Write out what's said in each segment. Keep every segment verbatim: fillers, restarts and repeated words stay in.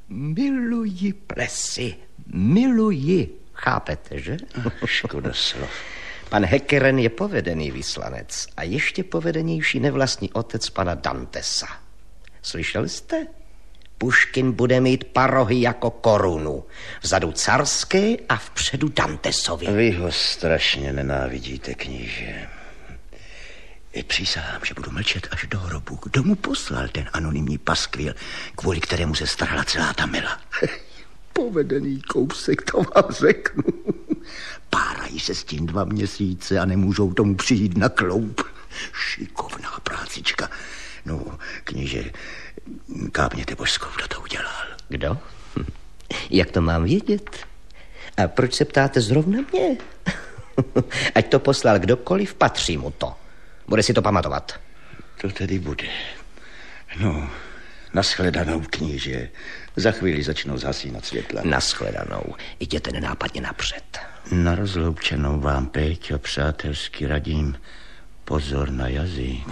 Miluji plesy, miluji. Chápete, že? Škoda slov. Pan Hekeren je povedený vyslanec a ještě povedenější nevlastní otec pana Dantesa. Slyšel jste? Puškin bude mít parohy jako korunu. Vzadu carské a vpředu Dantesovi. Vy ho strašně nenávidíte, kníže. Přísahám, že budu mlčet až do hrobu. Kdo mu poslal ten anonymní paskvil, kvůli kterému se starala celá ta mela? Povedený kousek, to vám řeknu. Párají se s tím dva měsíce a nemůžou tomu přijít na kloup. Šikovná prácička. No, kníže, kápněte božskou, kdo to udělal. Kdo? Hm. Jak to mám vědět? A proč se ptáte zrovna mě? Ať to poslal kdokoliv, patří mu to. Bude si to pamatovat. To tedy bude. No, nashledanou, kníže. Za chvíli začnou zhasínat světla. Nashledanou. Jděte nenápadně napřed. Na rozloučenou vám, Péťo, přátelsky radím. Pozor na jazyk.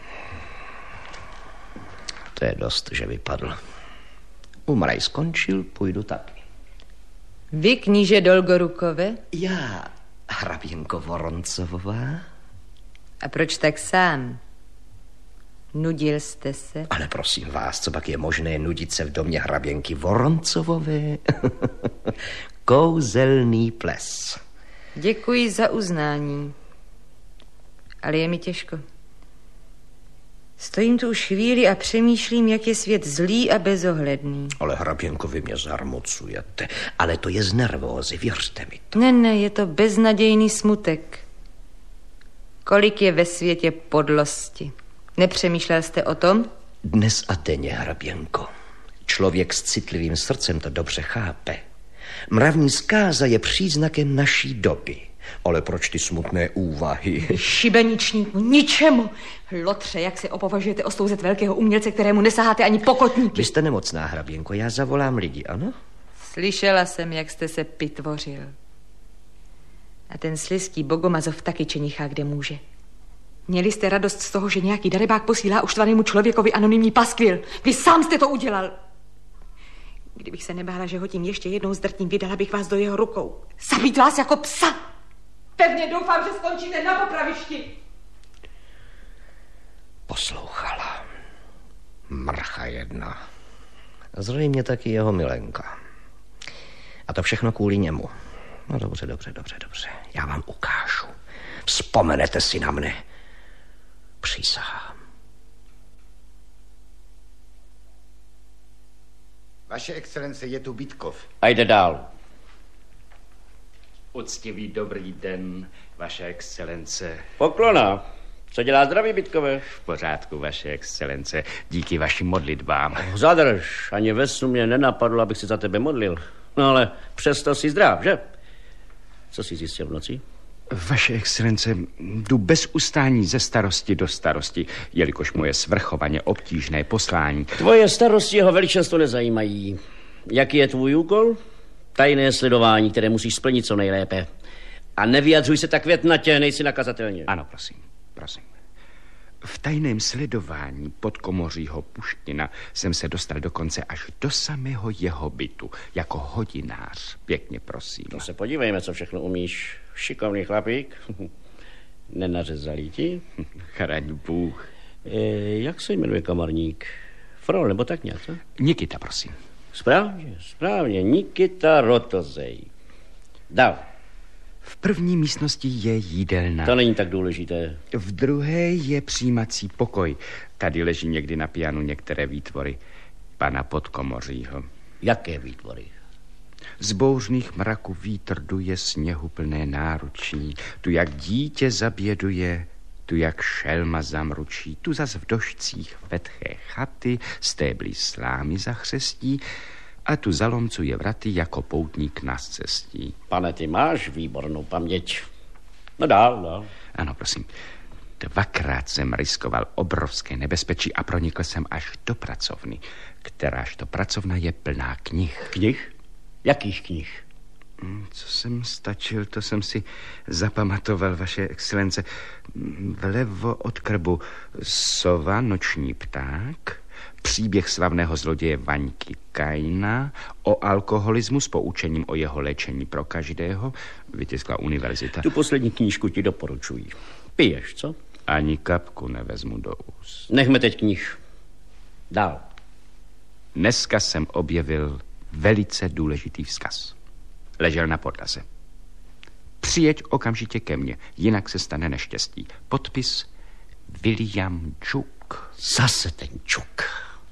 To je dost, že vypadl. Umraj skončil, půjdu taky. Vy, kníže Dolgorukové? Já, hraběnko Voroncovová. A proč tak sám? Nudil jste se? Ale prosím vás, co pak je možné nudit se v domě hraběnky Voroncovové? Kouzelný ples. Děkuji za uznání, ale je mi těžko. Stojím tu už chvíli a přemýšlím, jak je svět zlý a bezohledný. Ale hraběnko, vy mě zarmocujete. Ale to je z nervózy, věřte mi to. Ne, ne, je to beznadějný smutek. Kolik je ve světě podlosti. Nepřemýšlel jste o tom? Dnes a denně, hraběnko. Člověk s citlivým srdcem to dobře chápe. Mravní zkáza je příznakem naší doby. Ale proč ty smutné úvahy? Šibeničníku, ničemu. Lotře, jak se opovažujete ostouzet velkého umělce, kterému nesaháte ani pokotníky. Vy jste nemocná, hraběnko, já zavolám lidi, ano? Slyšela jsem, jak jste se pitvořil. A ten slizký Bogomazov taky čenichá, kde může. Měli jste radost z toho, že nějaký darebák posílá uštvanému člověkovi anonymní paskvil. Vy sám jste to udělal. Kdybych se nebála, že ho tím ještě jednou zdrtím, vydala bych vás do jeho rukou. Zabít vás jako psa. Pevně doufám, že skončíte na popravišti. Poslouchala. Mrcha jedna. Zřejmě taky jeho milenka. A to všechno kvůli němu. No dobře, dobře, dobře, dobře. Já vám ukážu. Vzpomenete si na mne. Přísahám. Vaše excelence, je tu Bytkov. A jde dál. Uctivý dobrý den, vaše excelence. Poklona. Co dělá zdraví, Bytkové? V pořádku, vaše excelence, díky vašim modlitbám. Zadrž, ani ve snu mě nenapadlo, abych se za tebe modlil. No ale přesto jsi zdrav, že? Co jsi zjistil v noci? Vaše excelence, jdu bez ustání ze starosti do starosti, jelikož moje svrchovaně obtížné poslání. Tvoje starosti jeho veličenstvo nezajímají. Jaký je tvůj úkol? Tajné sledování, které musíš splnit co nejlépe. A nevyjadřuj se tak větnatě, nejsi nakazatelně. Ano, prosím, prosím. V tajném sledování podkomořího Puškina jsem se dostal dokonce až do samého jeho bytu, jako hodinář. Pěkně prosím. No se podívejme, co všechno umíš. Šikovný chlapík. Nenařezalý ti? Chraň Bůh. E, jak se jmenuje kamarník? Frol, nebo tak nějak, co? Nikita, prosím. Správně, správně. Nikita Rotozej. Dál. V první místnosti je jídelna. To není tak důležité. V druhé je přijímací pokoj. Tady leží někdy na pianu některé výtvory pana Podkomořího. Jaké výtvory? Z bouřných mraků vítr duje sněhu plné náručí. Tu jak dítě zaběduje, tu jak šelma zamručí. Tu zas v došcích vetché chaty, stébly slámy zachřestí. A tu zalomcuje vraty jako poutník na cestí. Pane, ty máš výbornou paměť. No dál, dál. Ano, prosím. Dvakrát jsem riskoval obrovské nebezpečí a pronikl jsem až do pracovny, kteráž to pracovna je plná knih. Knih? Jakých knih? Co jsem stačil, to jsem si zapamatoval, vaše excelence. Vlevo od krbu sova, noční pták, Příběh slavného zloděje Vaňky Kaina, o alkoholismu s poučením o jeho léčení pro každého, vytiskla univerzita. Tu poslední knížku ti doporučuji. Piješ, co? Ani kapku nevezmu do úst. Nechme teď knih. Dál. Dneska jsem objevil velice důležitý vzkaz. Ležel na podlaze. Přijeď okamžitě ke mně, jinak se stane neštěstí. Podpis William Čuk. Zase ten Čuk.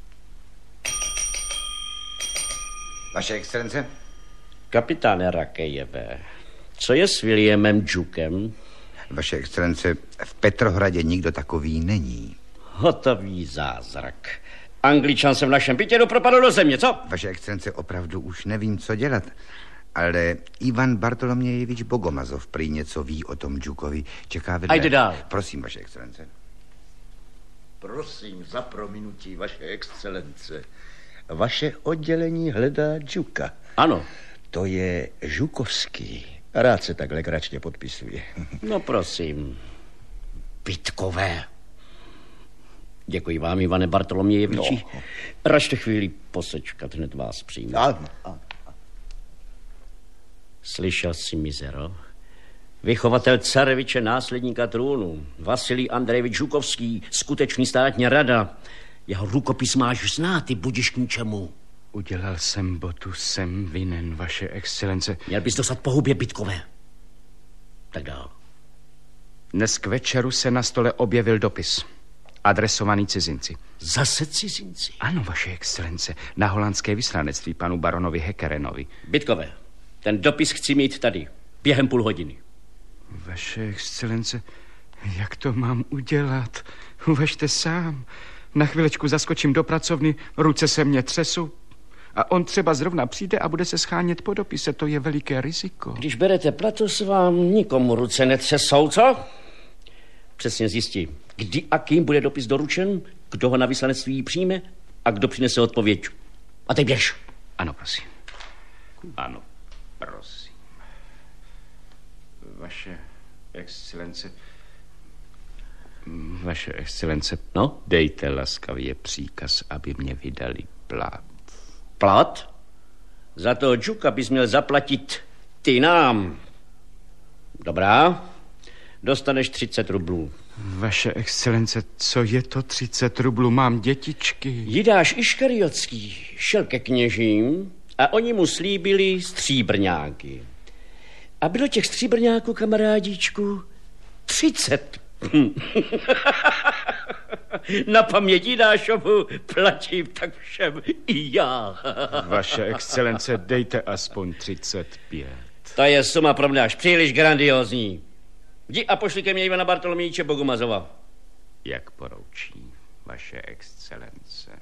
Vaše excelence? Kapitáne Rakejeve, co je s Williamem Čukem? Vaše excelence, v Petrohradě nikdo takový není. Hotový zázrak. Angličan se v našem bytě dopropadl do země, co? Vaše excelence, opravdu už nevím, co dělat. Ale Ivan Bartolomějevič Bogomazov prý něco ví o tom Čukovi. Čeká vedle. Ajde dál. Prosím, vaše excelence. Prosím za prominutí, vaše excelence. Vaše oddělení hledá Čuka. Ano. To je Žukovský. Rád se tak legračně podpisuje. No prosím. Bytkové. Děkuji vám, Ivane Bartolomějeviči. No. Račte chvíli posečkat, hned vás přijmu. Ano. Slyšel jsi, mizero? Vychovatel careviče, následníka trůnu, Vasilij Andrejevič Žukovský, skutečný státní rada. Jeho rukopis máš znát, ty budiš k ničemu. Udělal jsem botu, jsem vinen, vaše excelence. Měl bys dostat po hubě, Bytkové. Tak dál. Dnes k večeru se na stole objevil dopis. Adresovaný cizinci. Zase cizinci? Ano, vaše excelence. Na holandské vyslanectví panu baronovi Hekerenovi. Bytkové, ten dopis chci mít tady. Během půl hodiny. Vaše excelence, jak to mám udělat? Uvažte sám. Na chvilečku zaskočím do pracovny, ruce se mě třesou. A on třeba zrovna přijde a bude se schánět po dopise. To je veliké riziko. Když berete platos, vám nikomu ruce netřesou, co? Přesně zjistí, kdy a kým bude dopis doručen, kdo ho na vyslanectví přijme a kdo přinese odpověď. A teď běž. Ano, prosím. Ano, prosím. Vaše excelence... Vaše excelence, no? Dejte laskavě příkaz, aby mě vydali plat. Plat? Za toho Čuka bys měl zaplatit ty nám. Dobrá, dostaneš třicet rublů. Vaše excelence, co je to třicet rublů? Mám dětičky. Jidáš Iškariotský šel ke kněžím a oni mu slíbili stříbrňáky. A bylo těch stříbrňáků, kamarádíčku, třicet. Na paměť Jidášovu platím tak všem i já. Vaše excelence, dejte aspoň třicet pět. To je suma pro mě až příliš grandiózní. Jdi a pošli ke mně Ivana Bartolomějiče Bogomazova. Jak poroučí, vaše excelence.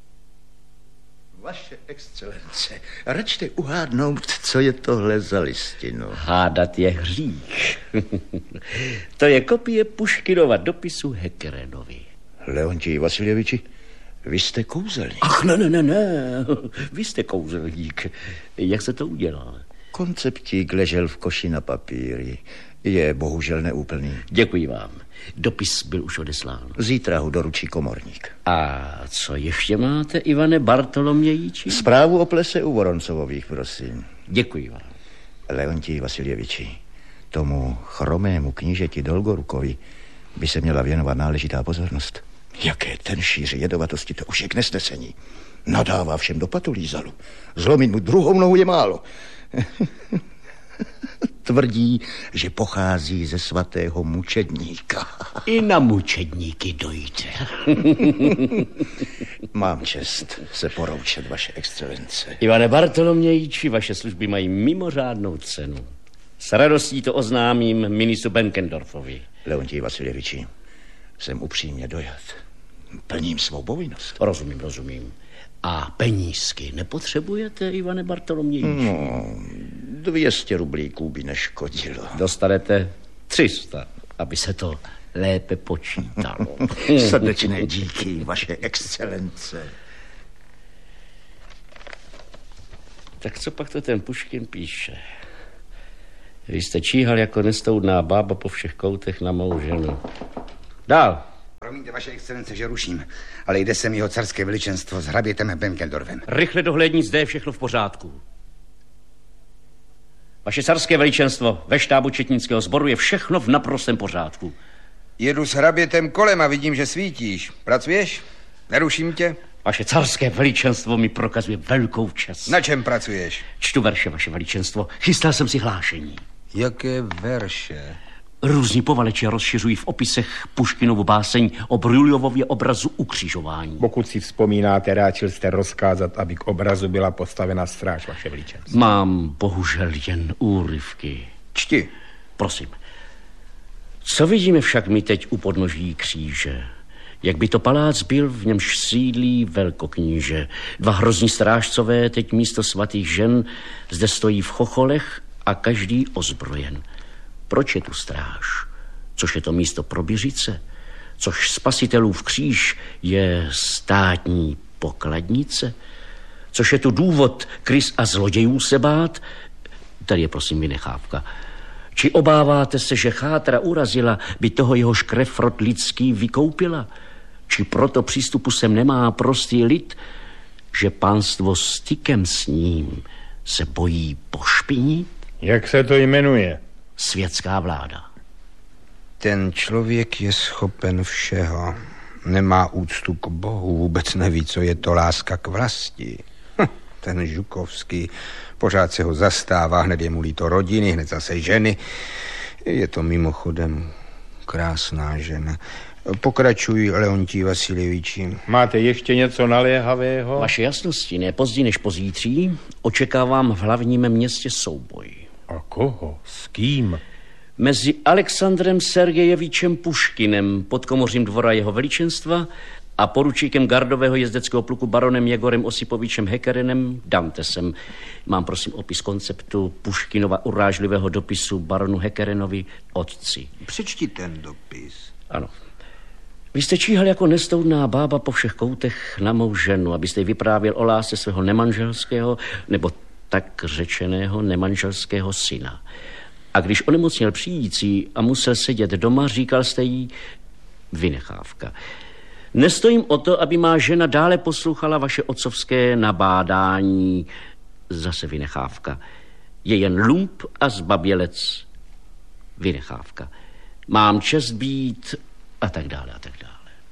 Vaše excelence, račte uhádnout, co je tohle za listinu. Hádat je hřích. To je kopie Puškinova dopisu Hekerenovi. Leontij Vasiljeviči, vy jste kouzelník. Ach, ne, ne, ne, ne. Vy jste kouzelník. Jak se to udělal? Konceptík ležel v koši na papíry. Je bohužel neúplný. Děkuji vám. Dopis byl už odeslán. Zítra ho doručí komorník. A co ještě máte, Ivane Bartolomějiči? Zprávu o plese u Voroncovových, prosím. Děkuji vám. Leontij Vasiljeviči, tomu chromému knížeti Dolgorukovi by se měla věnovat náležitá pozornost. Jaké ten šíři jedovatosti, to už je k nesnesení. Nadává všem do patulízalu. Zlomit mu druhou nohu je málo. Tvrdí, že pochází ze svatého mučedníka. I na mučedníky dojde. Mám čest se poroučet, vaše excelence. Ivane Bartolomějiči, vaše služby mají mimořádnou cenu. S radostí to oznámím ministru Benkendorfovi. Leontij Vasiljeviči, jsem upřímně dojat. Plním svou povinnost. Rozumím, rozumím. A penízky nepotřebujete, Ivane Bartolomějiči? No, dvě stě rublíků by neškodilo. Dostanete tři sta, aby se to lépe počítalo. Srdečné díky, vaše excelence. Tak co pak to ten Puškin píše? Vy jste číhal jako nestoudná bába po všech koutech na mou ženu. Dál. Promiňte, vaše excelence, že ruším, ale jde sem jeho carské veličenstvo s hrabětem Benkendorfem. Rychle dohlédni, zde je všechno v pořádku. Vaše carské veličenstvo, ve štábu četnického sboru je všechno v naprostém pořádku. Jedu s hrabětem kolem a vidím, že svítíš. Pracuješ? Neruším tě? Vaše carské veličenstvo mi prokazuje velkou čest. Na čem pracuješ? Čtu verše, vaše veličenstvo. Chystal jsem si hlášení. Jaké verše? Různí povaleči rozšiřují v opisech Puškinovu báseň o Bryuljovově obrazu ukřižování. Pokud si vzpomínáte, ráčil jste rozkázat, aby k obrazu byla postavena stráž, vaše veličenstvo. Mám bohužel jen úryvky. Čti. Prosím. Co vidíme však my teď u podnoží kříže? Jak by to palác byl, v němž sídlí velkokníže. Dva hrozní strážcové teď místo svatých žen zde stojí v chocholech a každý ozbrojen. Proč je tu stráž? Což je to místo proběřice? Což spasitelův kříž je státní pokladnice? Což je tu důvod krys a zlodějů se bát? Tady je prosím vynechávka. Či obáváte se, že chátra urazila, by toho jehož krev rod lidský vykoupila? Či proto přístupu sem nemá prostý lid, že pánstvo stykem s ním se bojí pošpinit? Jak se to jmenuje? Světská vláda. Ten člověk je schopen všeho. Nemá úctu k Bohu, vůbec neví, co je to láska k vlasti. Hm, ten Žukovský pořád se ho zastává, hned je mu líto rodiny, hned zase ženy. Je to mimochodem krásná žena. Pokračuj, Leontí Vasiljeviči. Máte ještě něco naléhavého? Vaše jasnosti, ne později než pozítří, očekávám v hlavním městě souboj. A koho? S kým? Mezi Alexandrem Sergejevičem Puškinem, podkomořím dvora jeho veličenstva, a poručíkem gardového jezdeckého pluku baronem Jegorem Osipovičem Hekerenem Dantesem. Mám prosím opis konceptu Puškinova urážlivého dopisu baronu Hekerenovi otci. Přečti ten dopis. Ano. Vy jste číhal jako nestoudná bába po všech koutech na mou ženu, abyste jí vyprávěl o lásce svého nemanželského, nebo tak řečeného nemanželského syna. A když onemocněl přijící a musel sedět doma, říkal jste jí vynechávka. Nestojím o to, aby má žena dále poslouchala vaše otcovské nabádání. Zase vynechávka. Je jen lump a zbabělec. Vynechávka. Mám čest být a tak dále a tak dále.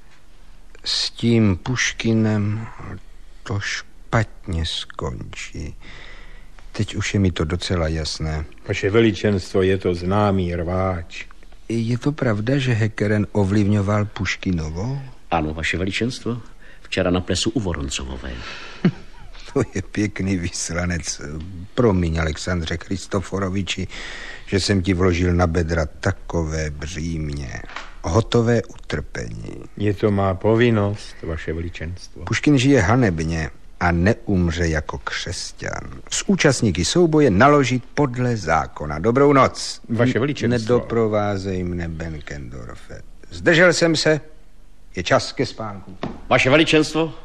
S tím Puškinem to špatně skončí. Teď už je mi to docela jasné. Vaše veličenstvo, je to známý rváč. Je to pravda, že Hekeren ovlivňoval Puškinovo? Ano, vaše veličenstvo. Včera na plesu u Voroncovové. To je pěkný vyslanec. Promiň, Alexandře Kristoforoviči, že jsem ti vložil na bedra takové břímě. Hotové utrpení. Je to má povinnost, vaše veličenstvo. Puškin žije hanebně a neumře jako křesťan. S účastníky souboje naložit podle zákona. Dobrou noc. Vaše veličenstvo. Nedoprovázej mne, Benkendorfe. Zdržel jsem se. Je čas ke spánku. Vaše veličenstvo?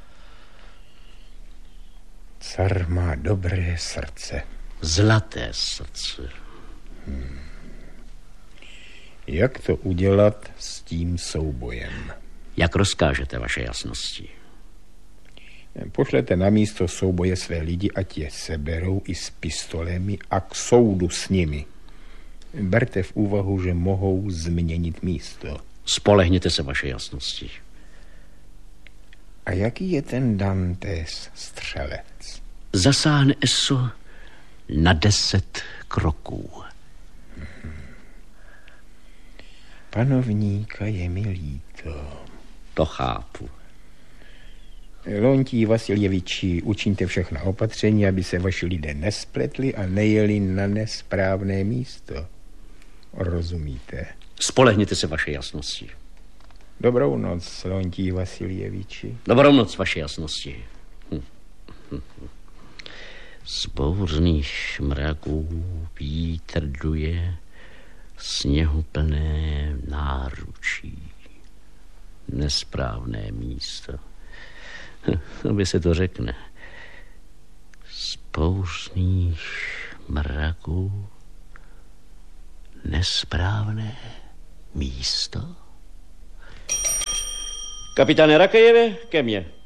Car má dobré srdce. Zlaté srdce. Hmm. Jak to udělat s tím soubojem? Jak rozkážete, vaše jasnosti? Pošlete na místo souboje své lidi, ať je seberou i s pistolemi a k soudu s nimi. Berte v úvahu, že mohou změnit místo. Spolehněte se, vaše jasnosti. A jaký je ten Dantes střelec? Zasáhne eso na deset kroků. Hmm. Panovníka je mi líto. To chápu. Leontí Vasiljeviči, učiňte všechna opatření, aby se vaši lidé nespletli a nejeli na nesprávné místo. Rozumíte? Spolehněte se, vaše jasnosti. Dobrou noc, Leontí Vasiljeviči. Dobrou noc, vaše jasnosti. Hm. Hm. Z bouřných mraků vítr duje, sněhu plné náručí. Nesprávné místo. Aby se to řekne. Z bouřných mraků nesprávné místo. Kapitáne Rakejeve, ke mně.